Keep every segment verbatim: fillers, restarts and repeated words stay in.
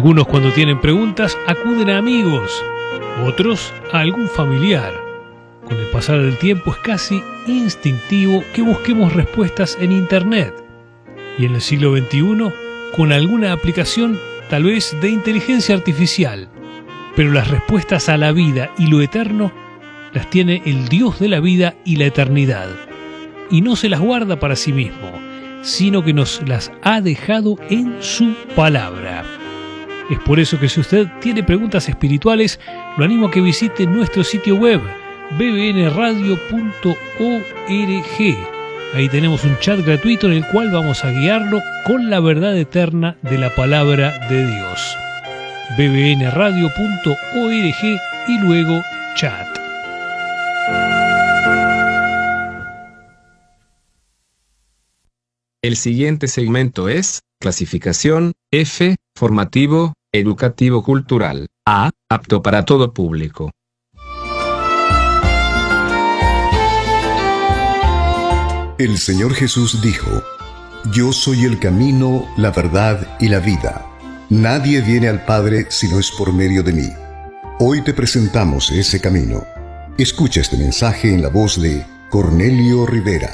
Algunos, cuando tienen preguntas, acuden a amigos, otros a algún familiar. Con el pasar del tiempo es casi instintivo que busquemos respuestas en Internet. Y en el siglo veintiuno, con alguna aplicación tal vez de inteligencia artificial. Pero las respuestas a la vida y lo eterno las tiene el Dios de la vida y la eternidad. Y no se las guarda para sí mismo, sino que nos las ha dejado en su palabra. Es por eso que si usted tiene preguntas espirituales, lo animo a que visite nuestro sitio web b b n radio punto org. Ahí tenemos un chat gratuito en el cual vamos a guiarlo con la verdad eterna de la palabra de Dios. b b n radio punto org y luego chat. El siguiente segmento es clasificación F, formativo, educativo cultural. A, apto para todo público. El Señor Jesús dijo: Yo soy el camino, la verdad y la vida. Nadie viene al Padre si no es por medio de mí. Hoy te presentamos ese camino. Escucha este mensaje en la voz de Cornelio Rivera.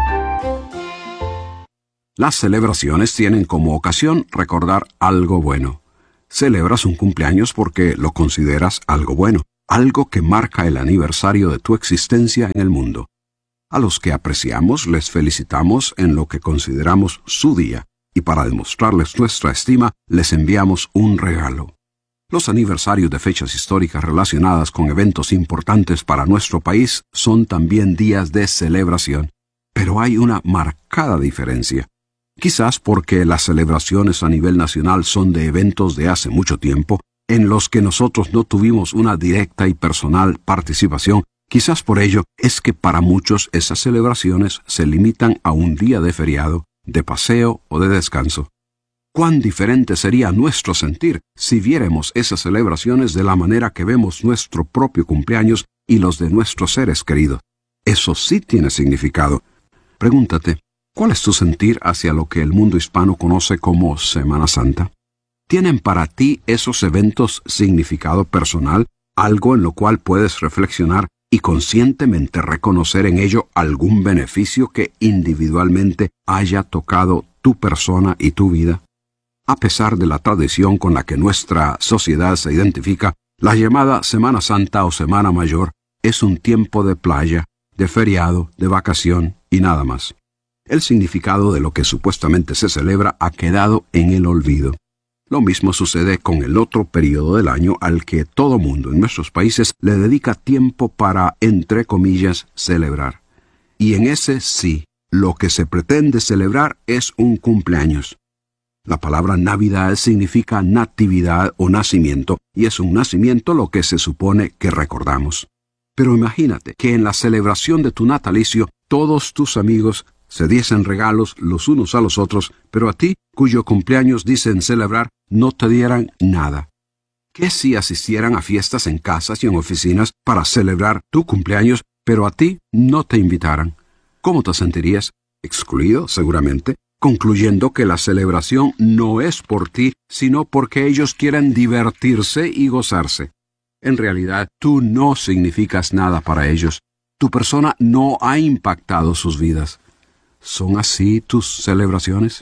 Las celebraciones tienen como ocasión recordar algo bueno. Celebras un cumpleaños porque lo consideras algo bueno, algo que marca el aniversario de tu existencia en el mundo. A los que apreciamos les felicitamos en lo que consideramos su día, y para demostrarles nuestra estima les enviamos un regalo. Los aniversarios de fechas históricas relacionadas con eventos importantes para nuestro país son también días de celebración, pero hay una marcada diferencia. Quizás porque las celebraciones a nivel nacional son de eventos de hace mucho tiempo, en los que nosotros no tuvimos una directa y personal participación. Quizás por ello es que para muchos esas celebraciones se limitan a un día de feriado, de paseo o de descanso. Cuán diferente sería nuestro sentir si viéramos esas celebraciones de la manera que vemos nuestro propio cumpleaños y los de nuestros seres queridos. Eso sí tiene significado. Pregúntate, ¿cuál es tu sentir hacia lo que el mundo hispano conoce como Semana Santa? ¿Tienen para ti esos eventos significado personal, algo en lo cual puedes reflexionar y conscientemente reconocer en ello algún beneficio que individualmente haya tocado tu persona y tu vida? A pesar de la tradición con la que nuestra sociedad se identifica, la llamada Semana Santa o Semana Mayor es un tiempo de playa, de feriado, de vacación y nada más. El significado de lo que supuestamente se celebra ha quedado en el olvido. Lo mismo sucede con el otro periodo del año al que todo mundo en nuestros países le dedica tiempo para, entre comillas, celebrar. Y en ese sí, lo que se pretende celebrar es un cumpleaños. La palabra Navidad significa natividad o nacimiento, y es un nacimiento lo que se supone que recordamos. Pero imagínate que en la celebración de tu natalicio todos tus amigos se diesen regalos los unos a los otros, pero a ti, cuyo cumpleaños dicen celebrar, no te dieran nada. ¿Qué si asistieran a fiestas en casas y en oficinas para celebrar tu cumpleaños, pero a ti no te invitaran? ¿Cómo te sentirías? Excluido, seguramente, concluyendo que la celebración no es por ti, sino porque ellos quieren divertirse y gozarse. En realidad, tú no significas nada para ellos. Tu persona no ha impactado sus vidas. ¿Son así tus celebraciones?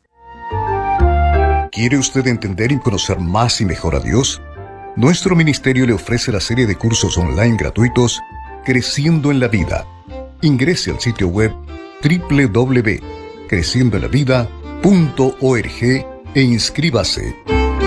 ¿Quiere usted entender y conocer más y mejor a Dios? Nuestro ministerio le ofrece la serie de cursos online gratuitos Creciendo en la Vida. Ingrese al sitio web doble u doble u doble u punto creciendo en la vida punto org e inscríbase.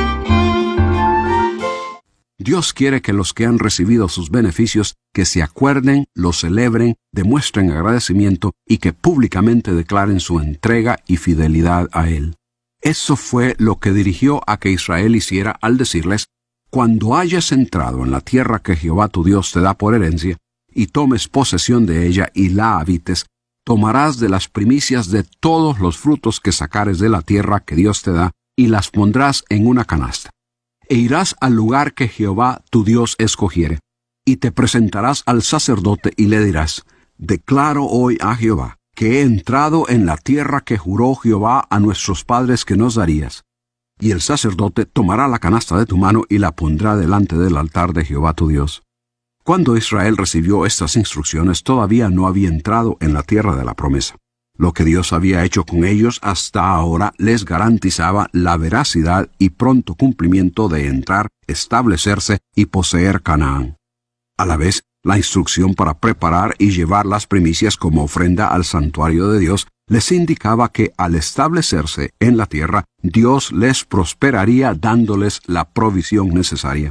Dios quiere que los que han recibido sus beneficios, que se acuerden, los celebren, demuestren agradecimiento y que públicamente declaren su entrega y fidelidad a Él. Eso fue lo que dirigió a que Israel hiciera al decirles: cuando hayas entrado en la tierra que Jehová tu Dios te da por herencia, y tomes posesión de ella y la habites, tomarás de las primicias de todos los frutos que sacares de la tierra que Dios te da, y las pondrás en una canasta. E irás al lugar que Jehová tu Dios escogiere, y te presentarás al sacerdote y le dirás: declaro hoy a Jehová que he entrado en la tierra que juró Jehová a nuestros padres que nos darías. y el sacerdote tomará la canasta de tu mano y la pondrá delante del altar de Jehová tu Dios. Cuando Israel recibió estas instrucciones, todavía no había entrado en la tierra de la promesa. Lo que Dios había hecho con ellos hasta ahora les garantizaba la veracidad y pronto cumplimiento de entrar, establecerse y poseer Canaán. A la vez, la instrucción para preparar y llevar las primicias como ofrenda al santuario de Dios les indicaba que al establecerse en la tierra, Dios les prosperaría dándoles la provisión necesaria.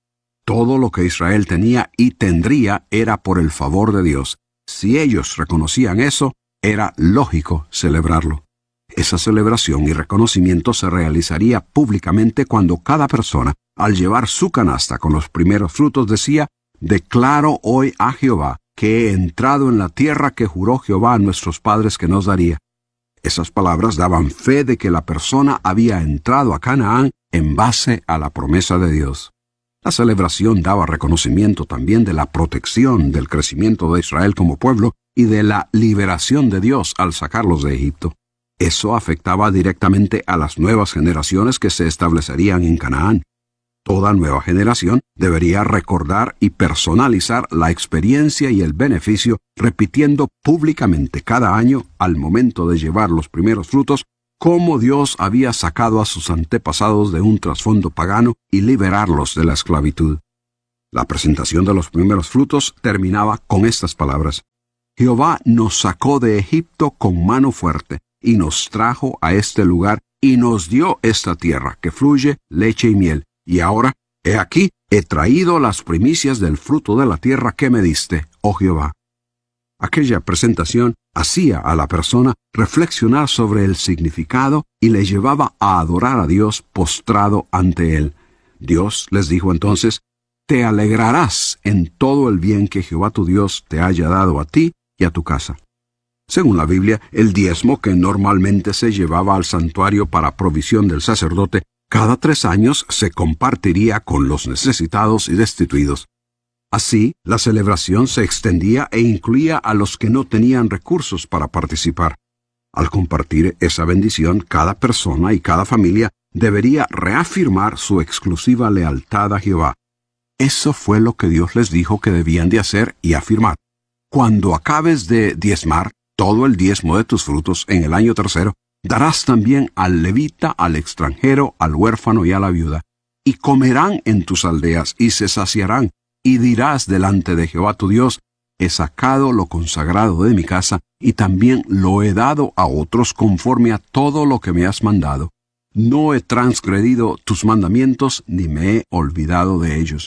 Todo lo que Israel tenía y tendría era por el favor de Dios. Si ellos reconocían eso, era lógico celebrarlo. Esa celebración y reconocimiento se realizaría públicamente cuando cada persona, al llevar su canasta con los primeros frutos, decía: «Declaro hoy a Jehová que he entrado en la tierra que juró Jehová a nuestros padres que nos daría». Esas palabras daban fe de que la persona había entrado a Canaán en base a la promesa de Dios. La celebración daba reconocimiento también de la protección, del crecimiento de Israel como pueblo y de la liberación de Dios al sacarlos de Egipto. Eso afectaba directamente a las nuevas generaciones que se establecerían en Canaán. Toda nueva generación debería recordar y personalizar la experiencia y el beneficio, repitiendo públicamente cada año, al momento de llevar los primeros frutos, cómo Dios había sacado a sus antepasados de un trasfondo pagano y liberarlos de la esclavitud. La presentación de los primeros frutos terminaba con estas palabras: «Jehová nos sacó de Egipto con mano fuerte, y nos trajo a este lugar, y nos dio esta tierra que fluye leche y miel. Y ahora, he aquí, he traído las primicias del fruto de la tierra que me diste, oh Jehová». Aquella presentación hacía a la persona reflexionar sobre el significado y le llevaba a adorar a Dios postrado ante él. Dios les dijo entonces: «Te alegrarás en todo el bien que Jehová tu Dios te haya dado a ti y a tu casa». Según la Biblia, el diezmo que normalmente se llevaba al santuario para provisión del sacerdote, cada tres años se compartiría con los necesitados y destituidos. Así, la celebración se extendía e incluía a los que no tenían recursos para participar. Al compartir esa bendición, cada persona y cada familia debería reafirmar su exclusiva lealtad a Jehová. Eso fue lo que Dios les dijo que debían de hacer y afirmar. Cuando acabes de diezmar todo el diezmo de tus frutos en el año tercero, darás también al levita, al extranjero, al huérfano y a la viuda, y comerán en tus aldeas y se saciarán, y dirás delante de Jehová tu Dios: he sacado lo consagrado de mi casa, y también lo he dado a otros conforme a todo lo que me has mandado. No he transgredido tus mandamientos, ni me he olvidado de ellos.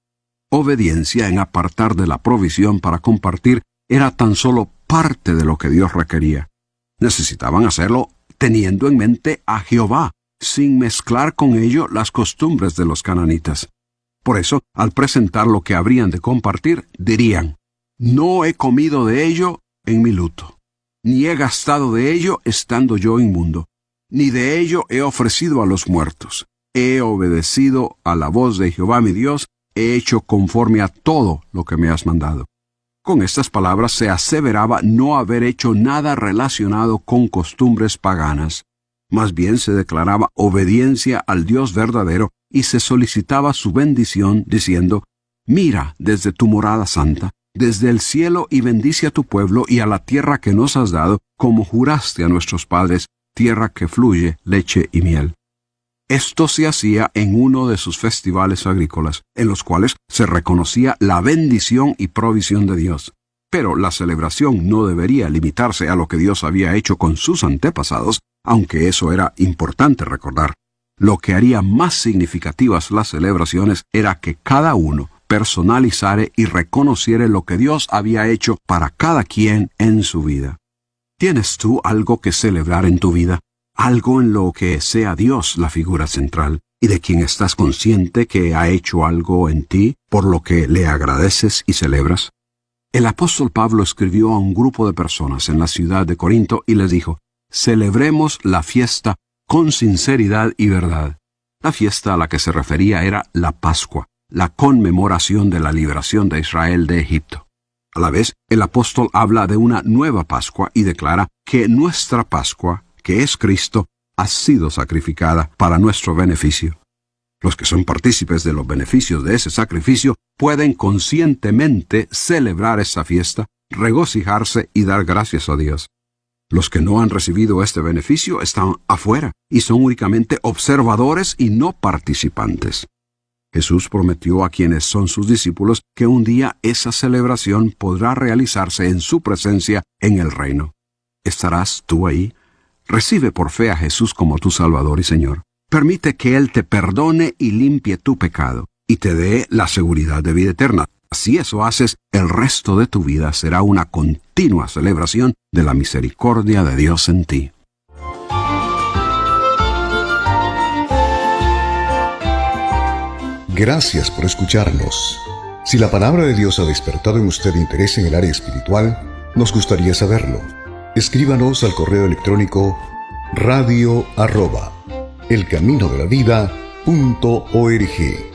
Obediencia en apartar de la provisión para compartir era tan solo parte de lo que Dios requería. Necesitaban hacerlo teniendo en mente a Jehová, sin mezclar con ello las costumbres de los cananitas. Por eso, al presentar lo que habrían de compartir, dirían: «No he comido de ello en mi luto, ni he gastado de ello estando yo inmundo, ni de ello he ofrecido a los muertos. He obedecido a la voz de Jehová mi Dios, he hecho conforme a todo lo que me has mandado». Con estas palabras se aseveraba no haber hecho nada relacionado con costumbres paganas. Más bien se declaraba obediencia al Dios verdadero y se solicitaba su bendición, diciendo: «Mira desde tu morada santa, desde el cielo, y bendice a tu pueblo y a la tierra que nos has dado, como juraste a nuestros padres, tierra que fluye leche y miel». Esto se hacía en uno de sus festivales agrícolas, en los cuales se reconocía la bendición y provisión de Dios. Pero la celebración no debería limitarse a lo que Dios había hecho con sus antepasados, aunque eso era importante recordar. Lo que haría más significativas las celebraciones era que cada uno personalizara y reconociera lo que Dios había hecho para cada quien en su vida. ¿Tienes tú algo que celebrar en tu vida? Algo en lo que sea Dios la figura central, y de quien estás consciente que ha hecho algo en ti, por lo que le agradeces y celebras. El apóstol Pablo escribió a un grupo de personas en la ciudad de Corinto y les dijo: «Celebremos la fiesta con sinceridad y verdad». La fiesta a la que se refería era la Pascua, la conmemoración de la liberación de Israel de Egipto. A la vez, el apóstol habla de una nueva Pascua y declara que nuestra Pascua, que es Cristo, ha sido sacrificada para nuestro beneficio. Los que son partícipes de los beneficios de ese sacrificio pueden conscientemente celebrar esa fiesta, regocijarse y dar gracias a Dios. Los que no han recibido este beneficio están afuera y son únicamente observadores y no participantes. Jesús prometió a quienes son sus discípulos que un día esa celebración podrá realizarse en su presencia en el reino. ¿Estarás tú ahí? Recibe por fe a Jesús como tu Salvador y Señor. Permite que Él te perdone y limpie tu pecado y te dé la seguridad de vida eterna. Si eso haces, el resto de tu vida será una continua celebración de la misericordia de Dios en ti. Gracias por escucharnos. Si la palabra de Dios ha despertado en usted interés en el área espiritual, nos gustaría saberlo. Escríbanos al correo electrónico radio arroba elcaminodelavida punto org.